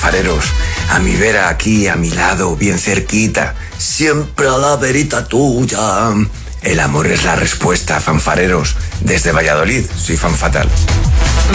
fanfareros, a mi vera aquí, a mi lado, bien cerquita, siempre a la verita tuya. El amor es la respuesta, fanfareros. Desde Valladolid, soy fan fatal.